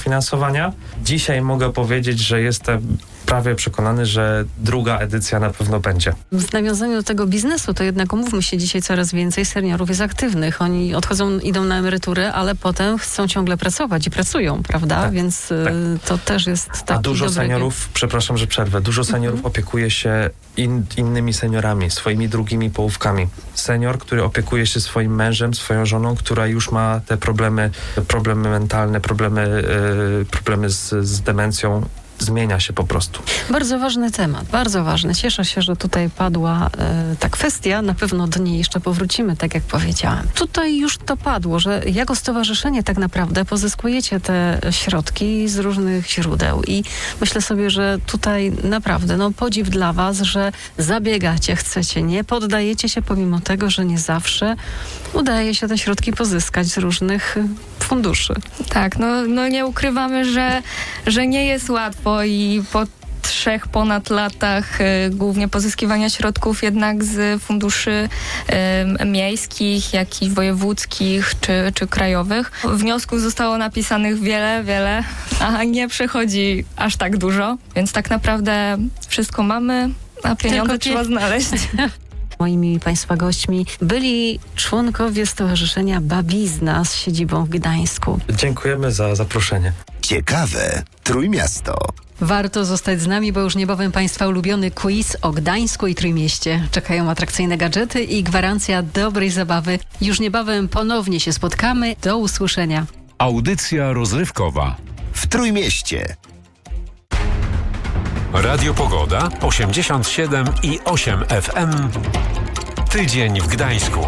dofinansowania. Dzisiaj mogę powiedzieć, że jestem prawie przekonany, że druga edycja na pewno będzie. W nawiązaniu do tego biznesu, to jednak umówmy się, dzisiaj coraz więcej seniorów jest aktywnych. Oni odchodzą, idą na emeryturę, ale potem chcą ciągle pracować i pracują, prawda? Tak, więc to też jest taki A dużo seniorów, przepraszam, że przerwę, dużo seniorów opiekuje się innymi seniorami, swoimi drugimi połówkami. Senior, który opiekuje się swoim mężem, swoją żoną, która już ma te problemy mentalne, problemy z demencją, zmienia się po prostu. Bardzo ważny temat, bardzo ważny. Cieszę się, że tutaj padła ta kwestia. Na pewno do niej jeszcze powrócimy, tak jak powiedziałam. Tutaj już to padło, że jako stowarzyszenie tak naprawdę pozyskujecie te środki z różnych źródeł i myślę sobie, że tutaj naprawdę podziw dla was, że zabiegacie, chcecie, nie poddajecie się pomimo tego, że nie zawsze udaje się te środki pozyskać z różnych funduszy. Tak, nie ukrywamy, że nie jest łatwo i po 3 ponad latach głównie pozyskiwania środków jednak z funduszy miejskich, jak i wojewódzkich czy krajowych. Wniosków zostało napisanych wiele, a nie przychodzi aż tak dużo, więc tak naprawdę wszystko mamy, a pieniądze trzeba znaleźć. Moimi Państwa gośćmi byli członkowie Stowarzyszenia Babizna z siedzibą w Gdańsku. Dziękujemy za zaproszenie. Ciekawe Trójmiasto. Warto zostać z nami, bo już niebawem Państwa ulubiony quiz o Gdańsku i Trójmieście. Czekają atrakcyjne gadżety i gwarancja dobrej zabawy. Już niebawem ponownie się spotkamy. Do usłyszenia. Audycja rozrywkowa W Trójmieście. Radio Pogoda 87,8 FM. Tydzień w Gdańsku.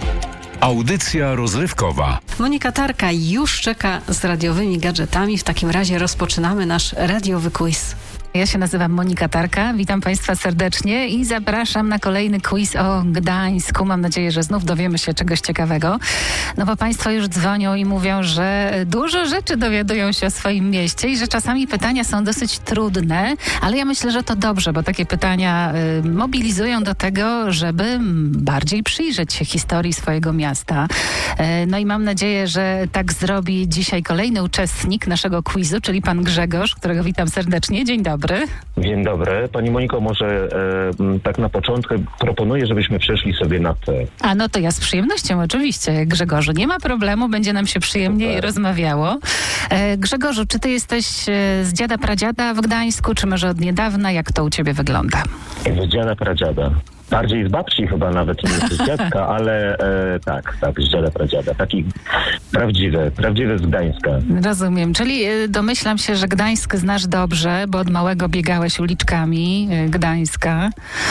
Audycja rozrywkowa. Monika Tarka już czeka z radiowymi gadżetami. W takim razie rozpoczynamy nasz radiowy quiz. Ja się nazywam Monika Tarka, witam Państwa serdecznie i zapraszam na kolejny quiz o Gdańsku. Mam nadzieję, że znów dowiemy się czegoś ciekawego. No bo Państwo już dzwonią i mówią, że dużo rzeczy dowiadują się o swoim mieście i że czasami pytania są dosyć trudne, ale ja myślę, że to dobrze, bo takie pytania mobilizują do tego, żeby bardziej przyjrzeć się historii swojego miasta. No i mam nadzieję, że tak zrobi dzisiaj kolejny uczestnik naszego quizu, czyli pan Grzegorz, którego witam serdecznie. Dzień dobry. Dzień dobry. Pani Moniko, może tak na początku proponuję, żebyśmy przeszli sobie na ty. A no to ja z przyjemnością, oczywiście, Grzegorzu. Nie ma problemu, będzie nam się przyjemniej rozmawiało. Grzegorzu, czy ty jesteś z dziada pradziada w Gdańsku, czy może od niedawna? Jak to u ciebie wygląda? Z dziada pradziada. Bardziej z babci chyba nawet niż z dziadka, ale tak, z dziada pradziada. Taki prawdziwy z Gdańska. Rozumiem, czyli domyślam się, że Gdańsk znasz dobrze, bo od małego biegałeś uliczkami Gdańska.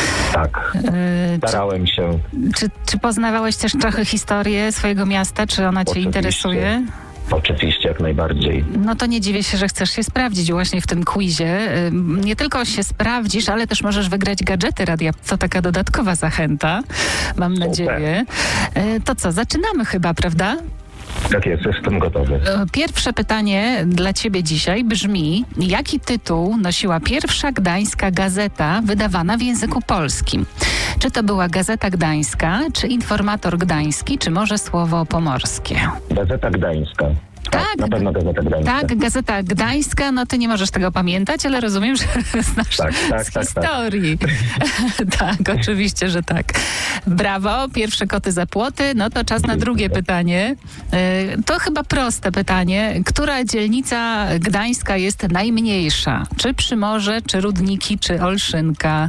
Tak, starałem się. Czy poznawałeś też trochę historię swojego miasta? Czy ona cię interesuje? Oczywiście, jak najbardziej. No to nie dziwię się, że chcesz się sprawdzić właśnie w tym quizie. Nie tylko się sprawdzisz, ale też możesz wygrać gadżety radia. To taka dodatkowa zachęta, mam nadzieję. To co, zaczynamy chyba, prawda? Tak jest, jestem gotowy. Pierwsze pytanie dla ciebie dzisiaj brzmi: jaki tytuł nosiła pierwsza gdańska gazeta wydawana w języku polskim? Czy to była Gazeta Gdańska, czy Informator Gdański, czy może Słowo Pomorskie? Gazeta Gdańska. Tak, na pewno Gazeta Gdańska. Tak, Gazeta Gdańska, no ty nie możesz tego pamiętać, ale rozumiem, że znasz z historii. Tak, oczywiście, że tak. Brawo, pierwsze koty za płoty, no to czas na drugie pytanie. To chyba proste pytanie. Która dzielnica gdańska jest najmniejsza? Czy Przymorze, czy Rudniki, czy Olszynka?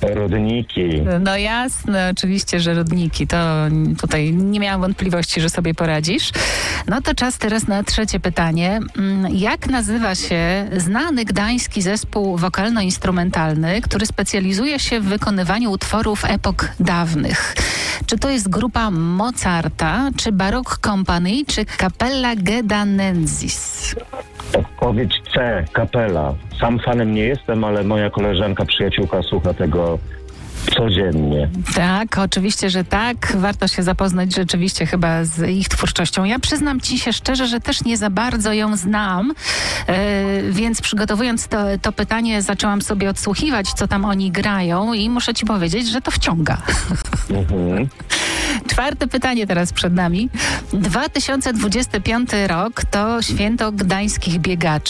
Rudniki. No jasne, oczywiście, że Rudniki. To tutaj nie miałam wątpliwości, że sobie poradzisz. No to czas teraz na trzecie pytanie. Jak nazywa się znany gdański zespół wokalno-instrumentalny, który specjalizuje się w wykonywaniu utworów epok dawnych? Czy to jest grupa Mozarta, czy Baroque Company, czy Capella Gedanensis? Odpowiedź C, kapela. Sam fanem nie jestem, ale moja koleżanka, przyjaciółka słucha tego codziennie. Tak, oczywiście, że tak. Warto się zapoznać rzeczywiście chyba z ich twórczością. Ja przyznam ci się szczerze, że też nie za bardzo ją znam, więc przygotowując to pytanie zaczęłam sobie odsłuchiwać, co tam oni grają i muszę ci powiedzieć, że to wciąga. Czwarte pytanie teraz przed nami. 2025 rok to święto gdańskich biegaczy.